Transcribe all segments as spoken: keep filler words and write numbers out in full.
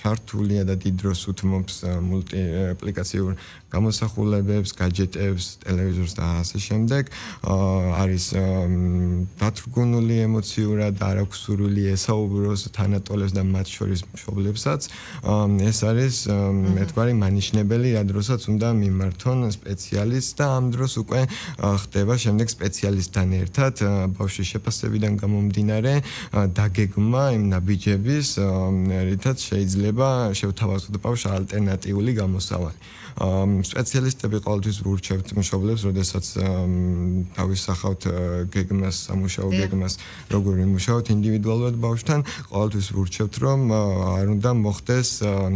ჩართულია და დიდ დროს უთმობს მულტიპლიკაციურ გამოსახულებებს, гаджеტებს, ტელევიზორს და ასე შემდეგ. არის დათრგუნული ემოციურად, არ აქვს სურვილი ესაუბროს თანატოლებს და მათ შორის მშობლებსაც. ეს არის ერთგვარი მანიშნებელი, რა დროსაც უნდა მიმართონ სპეციალისტს და ამ დროს უკვე ხდება შემდეგ სპეციალისტთან ერთად ბავშვის შეფასებიდან გამომდინარე დაგეგმა იმ ნაბიჯების, რითაც შეიძლება შევთავაზოთ ბავშვს ალტერნატიული გამოსავალი. სპეციალისტები ყოველთვის ურჩევთ მშობლებს, როდესაც დავისახავთ გეგმას, სამუშაო გეგმას, როგორ ვიმუშაოთ ინდივიდუალურად ბავშვთან, ყოველთვის ურჩევთ, რომ არ უნდა მოხდეს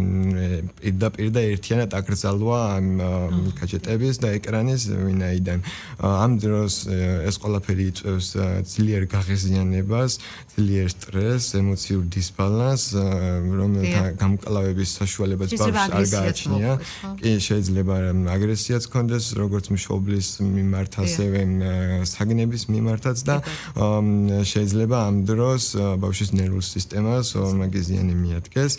პირდაპირ და ერთიანად აკრძალვა гаджеტების და ეკრანის, ვინაიდან ამ დროს ეს ყველაფერი იწვევს ძლიერ გაღიზიანებას, ძლიერ სტრესს, ემოციურ დისბალანსს, რომელთა გამკლავების საშუალებაც ბავშვს არ გააჩნია. კი, შეიძლება აგრესიაც კონდეს, როგორც მშობლის მიმართ, ასევე საგნების მიმართაც და შეიძლება ამ დროს ბავშვის ნერვულ სისტემას ორმაგი ზიანი მიადგეს.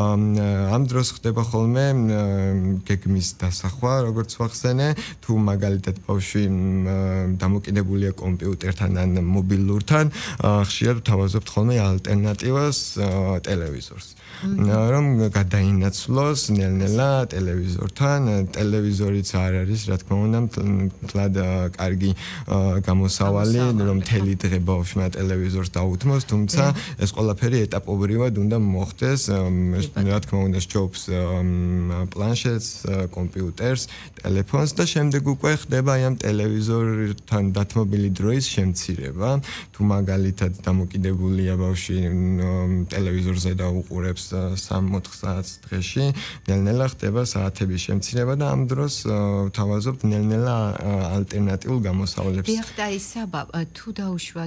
ამ დროს ხდება ხოლმე გეგმის დასახვა, როგორც ვახსენე, თუ მაგალითად ბავშვი დამოკიდებულია კომპიუტერთან ან მობილურთან, ხშირად ვთავაზობთ ხოლმე ალტერნატივას ტელევიზორს. რომ გადაინაცვლოს ნელ-ნელა ტელევიზორთან, ტელევიზორიც არ არის, რა თქმა უნდა, მთლად კარგი გამოსავალი, რომ მთელი დღე ბავშვმა ტელევიზორს დაუთმოს, თუმცა ეს ყველაფერი ეტაპობრივად უნდა მოხდეს, რა თქმა უნდა, სჯობს პლანშეტს, კომპიუტერს, ტელეფონს და შემდეგ უკვე ხდება ამ ტელევიზორთან დათმობილი დროის შემცირება. თუ მაგალითად დამოკიდებულია ბავშვი ტელევიზორზე და უყურებს სამი-ოთხ საათს დღეში, ნელ-ნელა ხდება საათების შემცირება და ამ დროს ვთავაზობთ ნელ-ნელა ალტერნატიულ გამოსავლებს. დიახ, და ისა თუ დაუშვა